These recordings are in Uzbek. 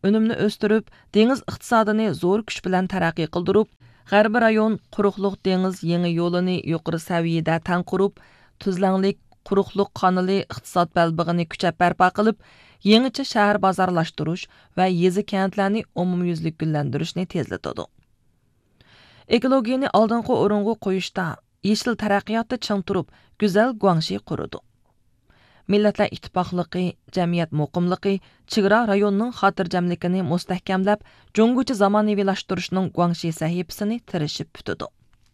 önümni östürüp, dengiz iqtisadini zo'r kuch bilan taraqqiy qildirib, G'arbiy rayon quruqliq dengiz yangi yo'lini yuqori saviyada tan qurib, tuzlanlik quruqliq qonili iqtisod balbig'ini kuchab barpo qilib, yangicha shahar bozorlashtirish va yezi kentlarni umumyuzlik gullantirishni tezlatadi. Ekologiyani oldingi o'ringa qo'yishda yeşil taraqqiyotni ching turib, go'zal Guangxi qurdi. Millatlar ittifoqligi, jamiyat muqimligi, chegara rayonning xotirjamligini mustahkamlab, Junguchi zamonaviylashtirishning Guangxi sahifasini tirishib putdi.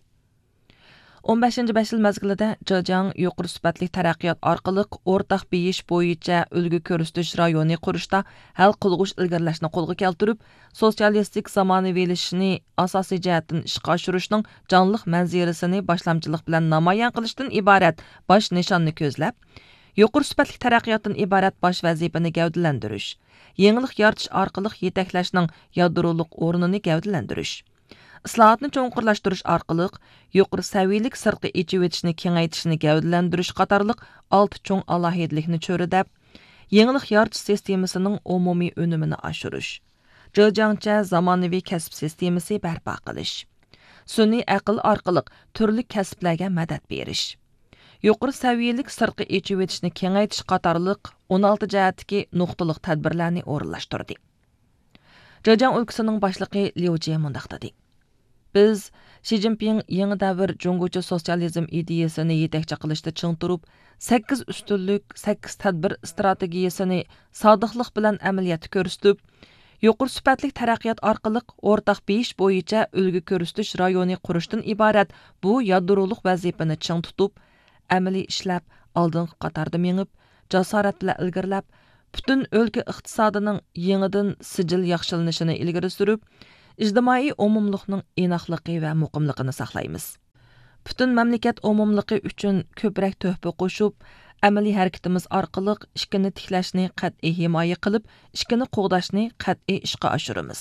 15-5 yil mezgilida Zhejiang yuqori sifatli taraqqiyot orqali o'rtaq beyish bo'yicha ulgu ko'rsatish rayoni qurishda hal qilg'ush ilgarilashni qo'lga keltirib, sotsialistik zamonaviylashishni asosiy jihatdan ishga oshirishning jonliq manzarasini boshlamchilik bilan namoyon qilishdan iborat bosh nishonni ko'zlab, yuqori sifatli taraqqiyotdan iborat bosh vazifani gavdalantirish, yangilik yaratish orqali yetaklashning yadroliq o'rnini gavdalantirish, islohotni cho'nqurlashtirish orqali yuqori saviyalik sirtqi echib etishni kengaytirishni gavdalantirish qatorliq 6 cho'ng alohidlikni cho'ridab, yangilik yaratish sistemasining umumiy unumini oshirish, Zhejiangcha zamonaviy kasb sistemasi barpo qilish, sun'iy aql orqali turli kasblarga madad berish, yuqori saviyalik sirtqi echib etishni kengaytirish qatorliq 16 jihatdagi nuqtaliq tadbirlarni o'rinlashtirdi. Zhejiang o'lkasining boshlig'i Liu Jie mundaq dedi: Biz Xi Jinping yangi davr Junguchi sotsializm ideyasini yetakchi qilishda ching turib, 8 ustunlik, 8 tadbir strategiyasini sodiqlik bilan amaliyotda ko'rsatib, yuqori sifatli taraqqiyot orqali o'rtaq beyish bo'yicha ulgu ko'rsatish rayoni qurishdan iborat bu yadroliq vazifani ching tutib, amaliy ishlab, oldingi qatorda mengib, jasorat bilan ilgarilab, butun o'lka iqtisodining yangidan sijil yaxshilanishini ilgari surib, ijtimoiy umumlikning inoqligi va muqimligini saqlaymiz. Butun mamlakat umumligi uchun ko'proq to'hfa qo'shib, amaliy harakatimiz orqali ishkini tiklashni qat'iy himoya qilib, ishkini qo'g'dashni qat'iy ishga oshiramiz.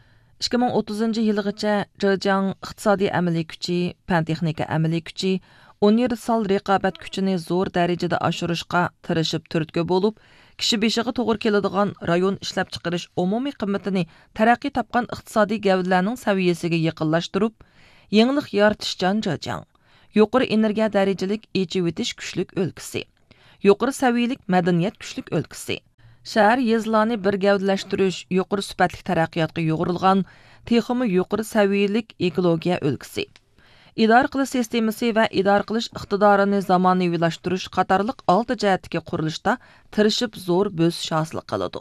2030-yilgacha Zhejiang iqtisodiy amaliy kuchi, fan-texnika amaliy kuchi, universal raqobat kuchini zo'r darajada oshirishga tirishib turtki bo'lib, kishi beshiga to'g'ri keladigan rayon ishlab chiqarish umumiy qimmatini taraqqiy topgan iqtisodiy gavdalarning saviyasiga yaqinlashtirib, yangilik yaratishchan Zhejiang, yuqori energiya darajalik echib etish kuchlik o'lkasi, yuqori saviyalik madaniyat kuchlik o'lkasi, shahar yezlarni bir gavdalashtirish, yuqori sifatli taraqqiyotga yo'g'rilgan, texmi yuqori saviyalik ekologiya o'lkasi, idora qilish sistemasi va idora qilish iqtidorini zamonaviylashtirish qatorliq 6 jihatdagi qurilishda tirishib zo'r bo'sish hosil qiladi.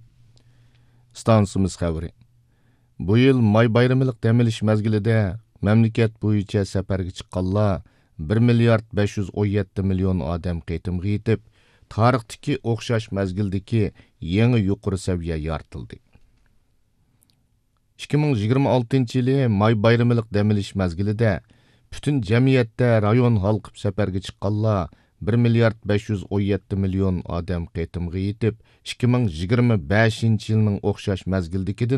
Stansimiz xabari. Bu yil may bayramilik dam olish mezgilida mamlakat bo'yicha safarga chiqqanlar 1 milliard 517 million odam qaytimga yetib, tarixdagi o'xshash mezgildagi yangi yuqori saviya yaratildi. 2026-yili may bayramilik dam olish mezgilida bütün jamiyatda rayon halqib safarga chiqqanlar 1 milliard 517 million odam qaytimga yetib, 2025-yilning o'xshash mezgildikidan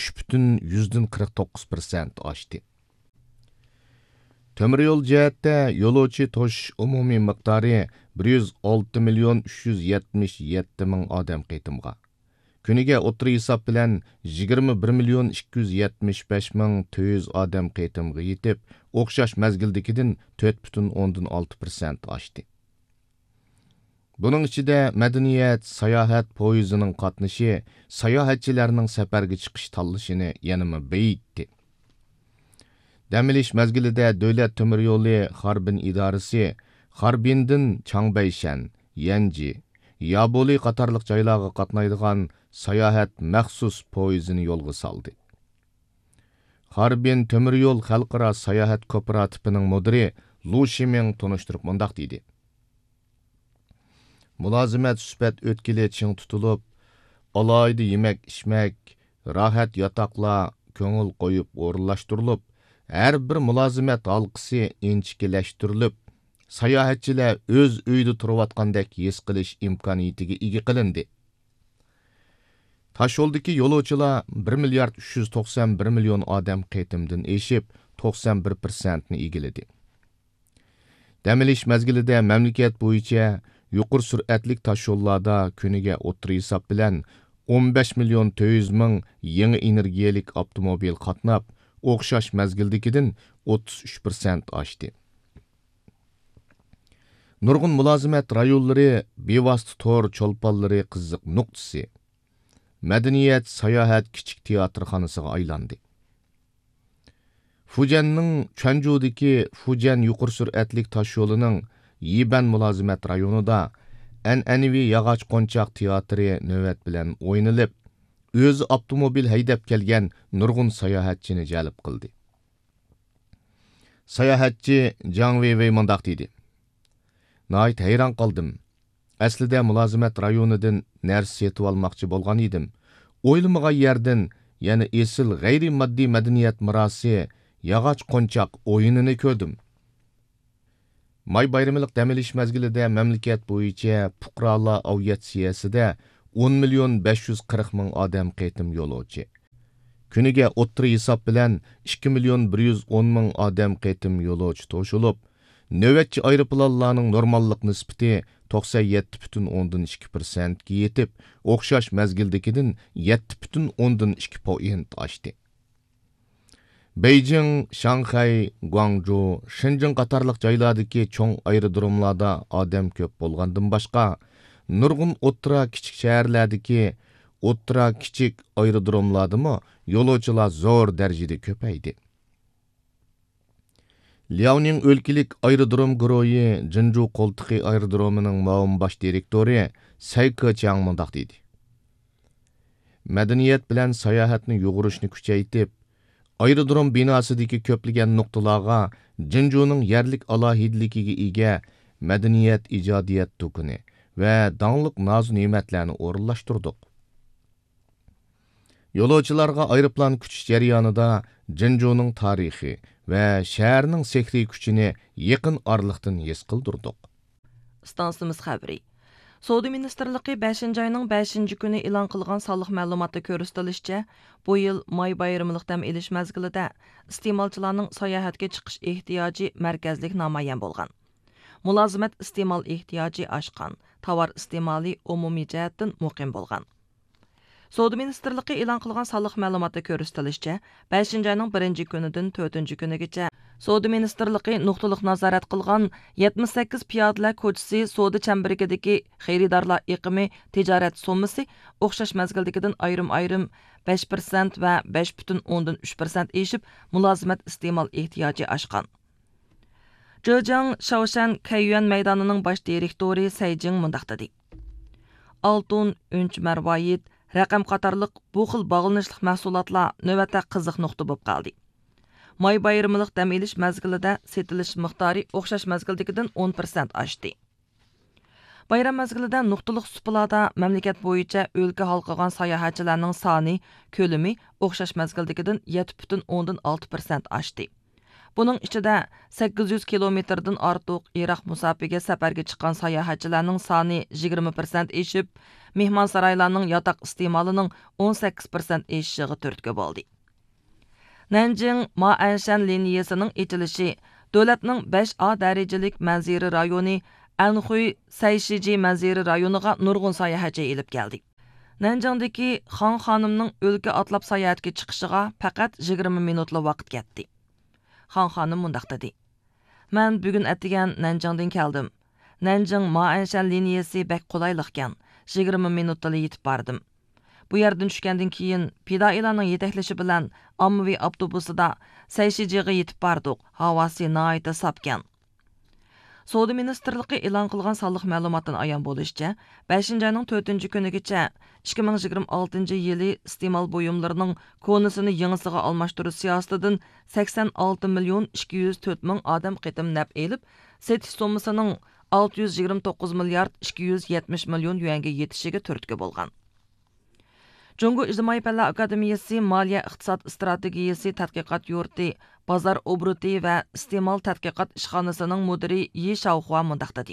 3,49% oshdi. Temir yo'l jihatda yo'lovchi to'shish umumiy miqdori 106 million 377 ming odam qaytimga. Kuniga o'tri hisob bilan 21 million 275 ming 400 odam qaytimga yetib, o'xshash mezgildikidan 4,6% oshdi. Buning ichida madaniyat, sayohat poyezdining qatnashi, sayohatchilarning safarga chiqish tanlashini yanama beyitdi. Dam olish mezgilida davlat temir yo'li Harbin idorasi Harbindan Changbayshan, Yanji, Yaboli qatorliq joylarga qatnaydigan sayohat maxsus poyezdini yo'lga soldi. Harbin temir yo'l xalqaro sayohat kooperativining mudiri Lu Shiming tunishtirib mundaq dedi: Mulozimat suhbat o'tkili ching tutilib, alohida yemak-ichmak, rohat yotoqlar ko'ngil qo'yib o'rinlashtirilib, har bir mulozimat halqasi inchikilashtirilib, sayohatchilar o'z uyida turayotgandek his qilish imkoniyatiga ega qilindi. Taşyoldaki yo'lovchilar 1 milliard 391 million odam qaytimdan eshib 91%ni egiladi. Dam olish mezgilida mamlakat bo'yicha yuqori sur'atlik taşyollarda kuniga o'tri hisob bilan 15 million 400 ming yangi energiyalik avtomobil qatnab, o'xshash mazgildikidan 33% oshdi. Nurg'un mulozimat rayonlari bevosita tor cho'lponlari qiziq nuqtasi. Madaniyat sayohat kichik teatrxonasiga aylandi. Fujianning Chanjudagi Fujian yuqori sur'atlik tosh yo'lining Yiban mulozimat rayonida an'anaviy yog'och qo'nchoq teatri navbat bilan o'ynalib, o'zi avtomobil haydab kelgan nurg'un sayohatchini jalb qildi. Sayohatchi Jang Wei mundaq dedi. Nayt hayron qoldim. Aslida mulozimat rayonidan narsa setib olmoqchi bo'lgan edim. O'ylamagan yerdan yana esil g'ayri moddiy madaniyat mirosi yog'och qo'nchoq o'yinini ko'rdim. May bayramlik dam olish mazgilida mamlakat bo'yicha fuqarolar aviatsiyasida 10 million 540 ming odam qaytim yo'lovchi. Kuniga o'ttiri hisob bilan 2 million 110 ming odam qaytim yo'lovchi to'shilib, navbatchi aeroplanlarning normallik nisbati 97,2% ga yetib, o'xshash mazgildagidan 7,2% oshdi. Beijing, Shanghai, Guangzhou, Shenzhen qatarlıq joylardagi cho'ng aerodromlarda odam ko'p bo'lgandan boshqa, nurg'un o'ttira kichik shaharlardagi o'ttira kichik aerodromlardami yo'lovchilar zo'r darajada ko'paydi. Liaoning o'lkalik aerodrom guruhi Jinju qo'ltiqi aerodromining muavin bosh direktori Sai Keqiang mundaq dedi. Madaniyat bilan sayohatni yo'g'irishni kuchaytirib, aerodrom binosidagi ko'plagan nuqtalarga Jinjuning yerlik alohidligiga ega madaniyat ijodiyat to'kini va donliq noz-ne'matlarni o'rinlashtirdik. Yo'lovchilarga aeroplan kutish jarayonida Jinjuning tarixi va shaharning sehriy kuchini yaqin orliqdan his qildirdik. Stansimiz xabari. Savdo Ministerligi 5 ayning 5 kuni e'lon qilgan sonliq ma'lumotda ko'rsatilishicha, bu yil may bayramlik dam olish mazgilida iste'molchilarning sayohatga chiqish ehtiyoji markazlik namoyon bo'lgan. Mulozimat iste'mol ehtiyoji oshgan, tovar iste'moli umumiy jihatdan muqim bo'lgan. Savdo Ministerligi e'lon qilgan sonliq ma'lumotda ko'rsatilishicha, 5 ayning 1 kunidan 4 kunigacha Savdo Ministerligi nuqtaliq nazorat qilgan 78 piyodalar ko'chasi savdo chambarigidagi xaridorlar iqimi tijorat summasi o'xshash mazgildagidan ayrim 5% va 5,3% eshib, mulozimat iste'mol ehtiyoji oshgan. Zhejiang Shaoshan Kaiyuan maydonining bosh direktori Saijing mundaq dedi. Altun, unch marvoyit, raqam qatorliq bu xil bog'lanishlik mahsulotlar navbatda qiziq nuqta bo'lib qoldi. May bayramlik dam olish mazgilida setilish miqdori o'xshash mazgildagidan 10% oshdi. Bayram mazgilida nuqtaliq supalarda mamlakat bo'yicha o'lka halqagan sayohatchilarning soni, ko'lami o'xshash mazgildagidan 7,6% oshdi. Buning ichida 800 kilometrdan ortiq Iroq musofiga safarga chiqqan sayohatchilarning soni 20% eshib, mehmonsaroylarning yotoq iste'molining 18% eshishiga turtki bo'ldi. Nanjing Ma'anshan liniyasining echilishi davlatning 5A darajalik manziri rayoni Anhui Saishiji manziri rayoniga nurg'un sayohatchi elib keldi. Nanjingdagi Xon xonimning o'lka otlab sayohatga chiqishiga faqat 20 minutli vaqt ketdi. Xon xonim mundaq dedi. Men bugun atigan Nanjingdan keldim. Nanjing Ma'anshan liniyasi bek qulayliqkan. 20 minutda yetib bordim. Bu yerdan tushgandan keyin pidoilarning yetaklashi bilan ommaviy avtobusida Sayshijiga yetib bordik. Havosi nihoyatda sopgan. Savdo Ministerligi e'lon qilgan sonliq ma'lumotdan ayon bo'lishicha, 5-ayning 4-kunigacha 2026 yili iste'mol buyumlarining konusini yangisiga almashtirish siyosatidan 86 million 204 ming odam qitim naf elib, setish sommasining 629 milliard 270 million yuanga yetishiga turtki bo'lgan. Jungo İjtimoiy Fanlar Akademiyasi Moliya iqtisod strategiyasi tadqiqot yurti, bozor obro'ti va iste'mol tadqiqot ishxonasining mudiri Yi Shaohua mundaq dedi.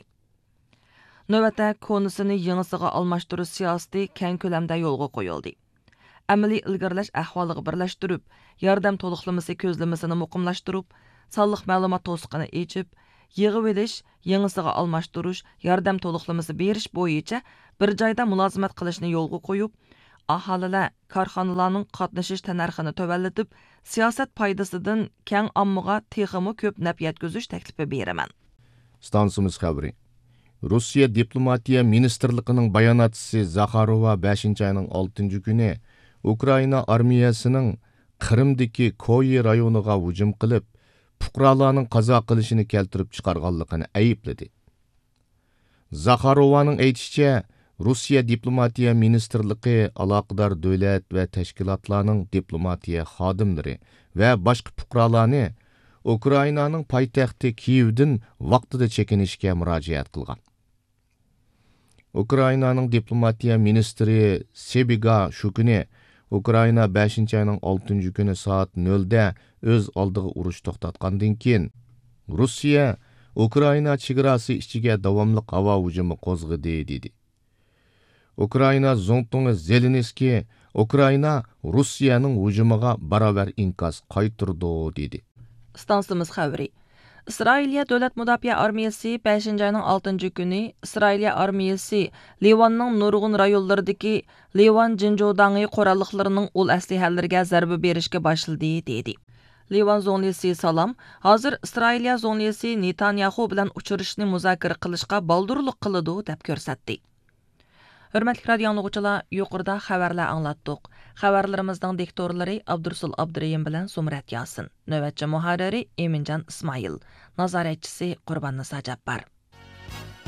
Navbatda konusini yangisiga almashtirish siyosati keng ko'lamda yo'lga qo'yildi. Amaliy ilgirlash ahvoliga birlashtirib, yordam to'liqlamasi ko'zlamasini muqimlashtirib, sonliq ma'lumot to'siqini echib, yig'ib olish, yangisiga almashtirish, yordam to'liqlamasi berish bo'yicha bir joyda mulozimat qilishni yo'lga qo'yib, aholilar korxonalarning qatnashish tannarxini tövəlletib, siyosat foydasidan keng ommaga texmi ko'p naf yetkazish taklifi beraman. Stansimiz xabari. Rossiya diplomatiya ministrligining bayonotchisi Zakharova 5-oyning 6-kuni Ukraina armiyasining Qrimdagi Koyi rayoniga hujum qilib, fuqarolarning qazo qilishini keltirib chiqarganligini aybladi. Zakharovaning aytishicha, Rossiya diplomatiya ministrligi aloqador davlat va tashkilotlarning diplomatiya xodimlari va boshqa fuqarolarni Ukrainaning poytaxti Kiyevdan vaqtida chekinishga murojaat qilgan. Ukrainaning diplomatiya ministri Sebiga shu kuni Ukraina 5-oyning 6-kuni soat 0da o'z oldiga urush to'xtatgandan keyin Rossiya Ukraina chegarasi ichiga davomli havo hujumi qo'zg'adi dedi. Ukraina Zontoni Zelenskiy Ukraina Rossiyaning hujumiga barobar inkos qaytirdi dedi. Stansimiz xabari. İsrailiya Dövlət Müdafiə Armiyası 5-oyning 6-kuni İsrailiya armiyasi Livanning nurg'un rayonlaridagi Livan Jinjodangi qurolliqlarining ul aslihallariga zarba berishga boshladi dedi. Livan zonlisi Salam hozir İsrailiya zonlisi Netanyahu bilan uchrashishni muzokara qilishga baldurlik qiladi deb ko'rsatdi. Hörmətli radio dinləyicilər, yuqorida xəbərlər anlatdıq. Xəbərlərimizdən diktorları Abdursul Abdurayim bilan Sumrat Yasin, növbətçi müharriri Emincan İsmail, nazaretçisi Qurban Nisa Cabbar.